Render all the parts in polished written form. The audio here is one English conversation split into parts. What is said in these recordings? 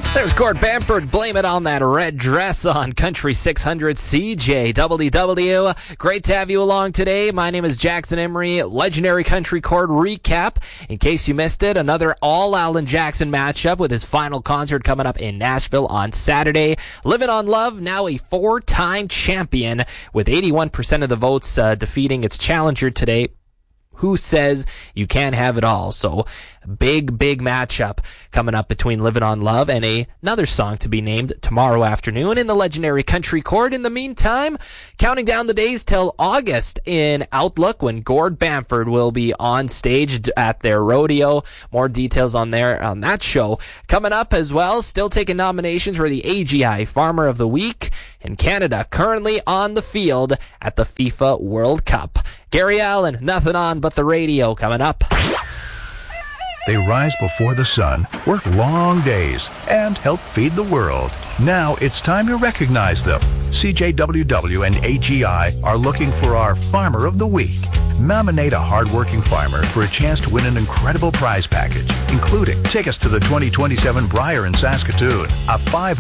There's Gord Bamford, Blame It on That Red Dress on Country 600 CJWW. Great to have you along today. My name is Jackson Emery. Legendary Country Chord recap. In case you missed it, another all Alan Jackson matchup with his final concert coming up in Nashville on Saturday. Living on Love, now a four-time champion with 81% of the votes defeating its challenger today. Who Says You Can't Have It All? So, big matchup coming up between Living on Love and another song to be named tomorrow afternoon in the Legendary Country Chord. In the meantime, counting down the days till August in Outlook when Gord Bamford will be on stage at their rodeo. More details on that show coming up as well. Still taking nominations for the AGI Farmer of the Week in Canada, currently on the field at the FIFA World Cup. Gary Allen, Nothing On But the Radio coming up. They rise before the sun, work long days, and help feed the world. Now it's time to recognize them. CJWW and AGI are looking for our Farmer of the Week. Nominate a hardworking farmer for a chance to win an incredible prize package, including tickets to the 2027 Briar in Saskatoon, a $500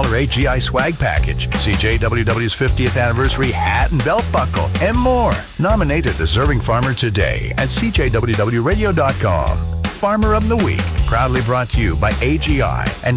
AGI swag package, CJWW's 50th anniversary hat and belt buckle, and more. Nominate a deserving farmer today at CJWWRadio.com. Farmer of the Week, proudly brought to you by AGI and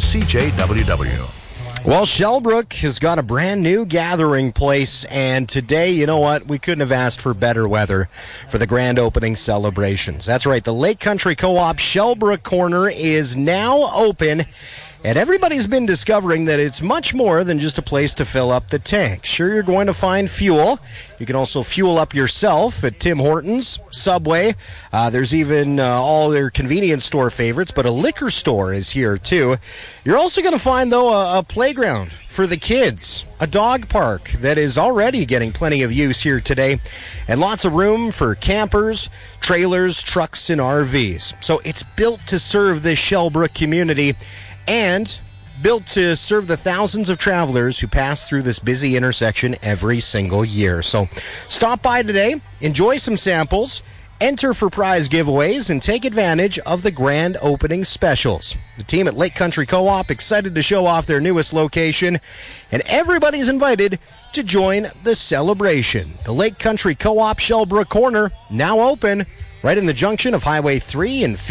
CJWW. Well, Shellbrook has got a brand new gathering place, and today, you know what, we couldn't have asked for better weather for the grand opening celebrations. That's right, the Lake Country Co-op Shellbrook Corner is now open, and everybody's been discovering that it's much more than just a place to fill up the tank. Sure, you're going to find fuel. You can also fuel up yourself at Tim Hortons, Subway. There's even all their convenience store favorites, but a liquor store is here too. You're also going to find, though, a playground for the kids, a dog park that is already getting plenty of use here today, and lots of room for campers, trailers, trucks, and RVs. So it's built to serve this Shellbrook community and built to serve the thousands of travelers who pass through this busy intersection every single year. So stop by today, enjoy some samples, enter for prize giveaways, and take advantage of the grand opening specials. The team at Lake Country Co-op excited to show off their newest location, and everybody's invited to join the celebration. The Lake Country Co-op Shellbrook Corner, now open, right in the junction of Highway 3 and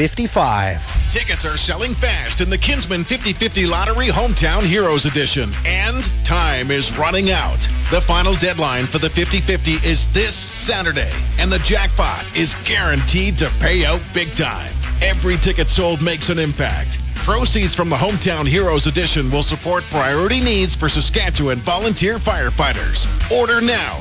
55. Tickets are selling fast in the Kinsman 50/50 Lottery Hometown Heroes Edition, and time is running out. The final deadline for the 50/50 is this Saturday, and the jackpot is guaranteed to pay out big time. Every ticket sold makes an impact. Proceeds from the Hometown Heroes Edition will support priority needs for Saskatchewan volunteer firefighters. Order now.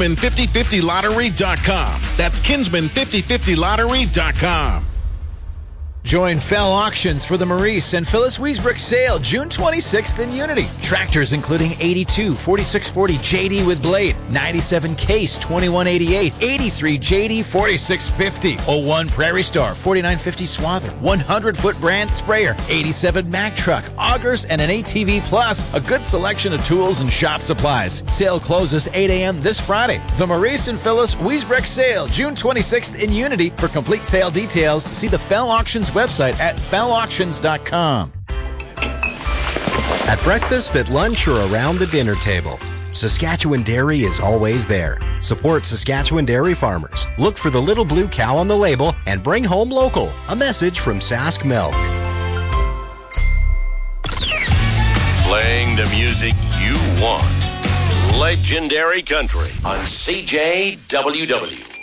Kinsman5050lottery.com. That's Kinsman5050lottery.com. Join Fell Auctions for the Maurice and Phyllis Wiesbrick sale June 26th in Unity. Tractors including 82 4640 JD with blade, 97 Case 2188, 83 JD 4650, 01 Prairie Star 4950 Swather, 100-foot brand sprayer, 87 Mack truck, augers, and an ATV Plus, a good selection of tools and shop supplies. Sale closes 8 a.m. this Friday. The Maurice and Phyllis Wiesbrick sale June 26th in Unity. For complete sale details, see the Fell Auctions website at fellauctions.com. At breakfast, at lunch, or around the dinner table, Saskatchewan Dairy is always there. Support Saskatchewan dairy farmers. Look for the little blue cow on the label and bring home local. A message from Sask Milk. Playing the music you want. Legendary Country on CJWW.